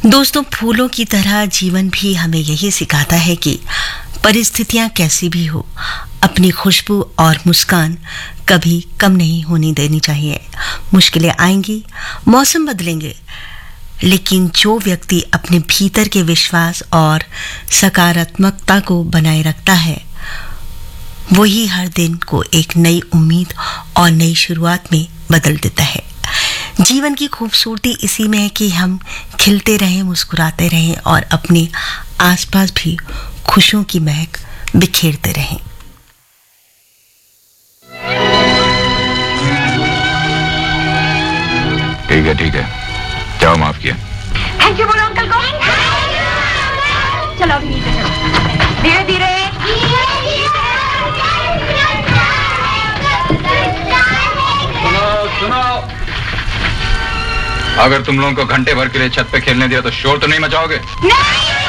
दोस्तों, फूलों की तरह जीवन भी हमें यही सिखाता है कि परिस्थितियां कैसी भी हो, अपनी खुशबू और मुस्कान कभी कम नहीं होनी देनी चाहिए। मुश्किलें आएंगी, मौसम बदलेंगे, लेकिन जो व्यक्ति अपने भीतर के विश्वास और सकारात्मकता को बनाए रखता है, वही हर दिन को एक नई उम्मीद और नई शुरुआत में बदल देता है। जीवन की खूबसूरती इसी में है कि हम खिलते रहें, मुस्कुराते रहें और अपने आसपास भी खुशियों की महक बिखेरते रहें। ठीक है, जाओ, माफ किया। थैंक यू बोलो अंकल को। चलो अभी नीचे चलो, धीरे धीरे। सुनो, अगर तुम लोगों को घंटे भर के लिए छत पे खेलने दिया तो शोर तो नहीं मचाओगे? नहीं।